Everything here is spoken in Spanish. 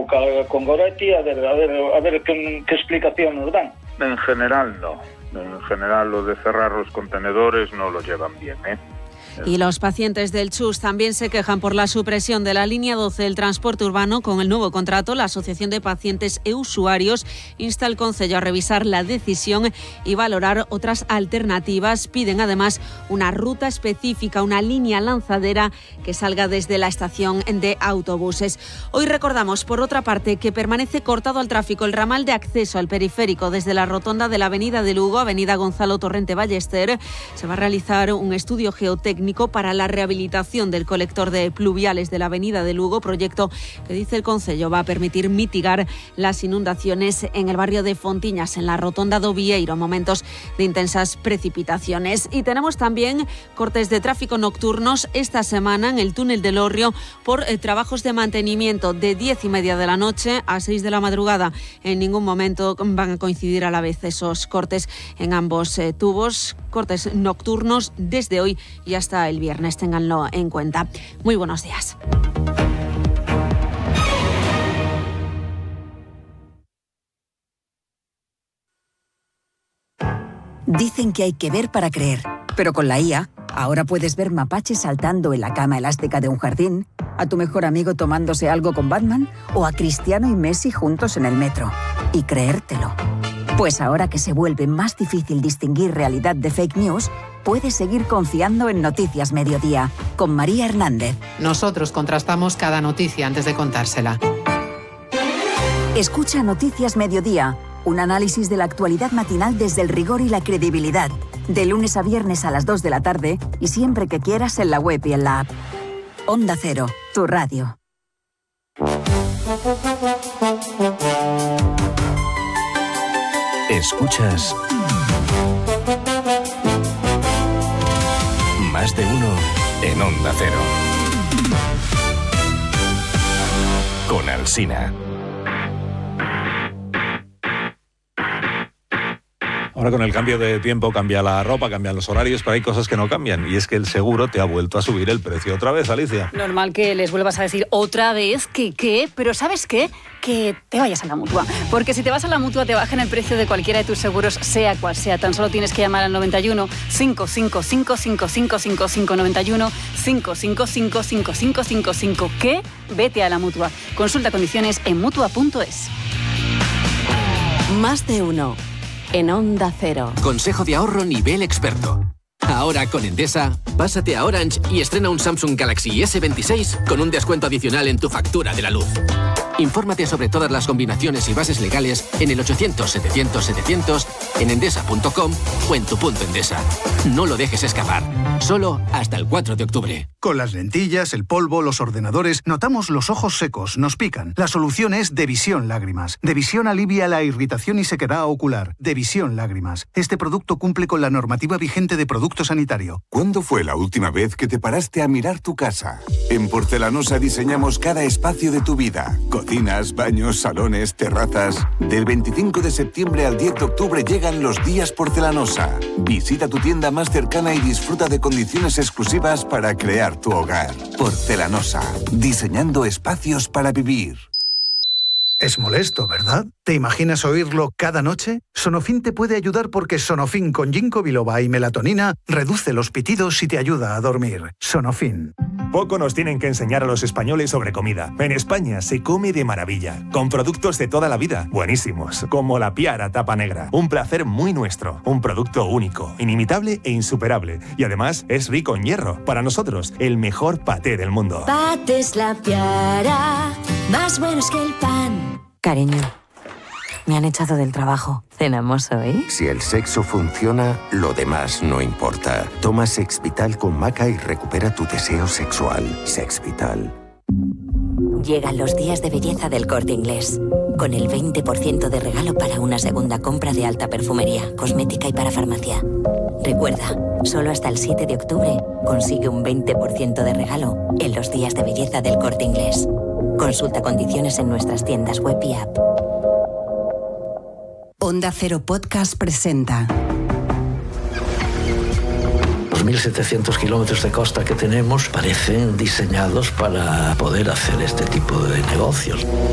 con Goretti, a ver qué explicación nos dan. En general no. En general lo de cerrar los contenedores no lo llevan bien, ¿eh? Y los pacientes del Chus también se quejan por la supresión de la línea 12 del transporte urbano. Con el nuevo contrato, la Asociación de Pacientes e Usuarios insta al Concello a revisar la decisión y valorar otras alternativas. Piden además una ruta específica, una línea lanzadera que salga desde la estación de autobuses. Hoy recordamos, por otra parte, que permanece cortado al tráfico el ramal de acceso al periférico desde la rotonda de la Avenida de Lugo, Avenida Gonzalo Torrente Ballester. Se va a realizar un estudio geotécnico para la rehabilitación del colector de pluviales de la Avenida de Lugo, proyecto que, dice el Concello, va a permitir mitigar las inundaciones en el barrio de Fontiñas, en la rotonda do Vieiro, momentos de intensas precipitaciones. Y tenemos también cortes de tráfico nocturnos esta semana en el túnel del Orrio por trabajos de mantenimiento de 10:30 de la noche a 6 de la madrugada. En ningún momento van a coincidir a la vez esos cortes en ambos tubos. Cortes nocturnos desde hoy y hasta el viernes, ténganlo en cuenta. Muy buenos días. Dicen que hay que ver para creer, pero con la IA ahora puedes ver mapaches saltando en la cama elástica de un jardín, a tu mejor amigo tomándose algo con Batman o a Cristiano y Messi juntos en el metro. Y creértelo. Pues ahora que se vuelve más difícil distinguir realidad de fake news, puedes seguir confiando en Noticias Mediodía, con María Hernández. Nosotros contrastamos cada noticia antes de contársela. Escucha Noticias Mediodía, un análisis de la actualidad matinal desde el rigor y la credibilidad, de lunes a viernes a las 2 de la tarde y siempre que quieras en la web y en la app. Onda Cero, tu radio. Escuchas Más de uno en Onda Cero. Con Alsina. Ahora con el cambio de tiempo cambia la ropa, cambian los horarios, pero hay cosas que no cambian. Y es que el seguro te ha vuelto a subir el precio otra vez, Alicia. Normal que les vuelvas a decir otra vez que qué, pero ¿sabes qué? Que te vayas a la Mutua. Porque si te vas a la Mutua te bajan el precio de cualquiera de tus seguros, sea cual sea. Tan solo tienes que llamar al 91 555 5555 91 555 5555. ¿Qué? Vete a la Mutua. Consulta condiciones en Mutua.es. Más de uno. En Onda Cero. Consejo de ahorro nivel experto. Ahora con Endesa, pásate a Orange y estrena un Samsung Galaxy S26 con un descuento adicional en tu factura de la luz. Infórmate sobre todas las combinaciones y bases legales en el 800-700-700, en endesa.com o en tu punto Endesa. No lo dejes escapar. Solo hasta el 4 de octubre. Con las lentillas, el polvo, los ordenadores, notamos los ojos secos, nos pican. La solución es Devisión Lágrimas. Devisión alivia la irritación y sequedad ocular. Devisión Lágrimas. Este producto cumple con la normativa vigente de producto sanitario. ¿Cuándo fue la última vez que te paraste a mirar tu casa? En Porcelanosa diseñamos cada espacio de tu vida. Cocinas, baños, salones, terrazas. Del 25 de septiembre al 10 de octubre llegan los días Porcelanosa. Visita tu tienda más cercana y disfruta de condiciones exclusivas para crear tu hogar. Porcelanosa. Diseñando espacios para vivir. Es molesto, ¿verdad? ¿Te imaginas oírlo cada noche? Sonofin te puede ayudar porque Sonofin con ginkgo biloba y melatonina reduce los pitidos y te ayuda a dormir. Sonofin. Poco nos tienen que enseñar a los españoles sobre comida. En España se come de maravilla, con productos de toda la vida, buenísimos, como la Piara tapa negra. Un placer muy nuestro, un producto único, inimitable e insuperable. Y además es rico en hierro. Para nosotros, el mejor paté del mundo. Patés La Piara, más buenos que el pan. Cariño, me han echado del trabajo. ¿Cenamos hoy? Si el sexo funciona, lo demás no importa. Toma Sexvital con maca y recupera tu deseo sexual. Sexvital. Llegan los días de belleza del Corte Inglés. Con el 20% de regalo para una segunda compra de alta perfumería, cosmética y para farmacia. Recuerda, solo hasta el 7 de octubre consigue un 20% de regalo en los días de belleza del Corte Inglés. Consulta condiciones en nuestras tiendas web y app. Onda Cero Podcast presenta. Los 1.700 kilómetros de costa que tenemos parecen diseñados para poder hacer este tipo de negocios.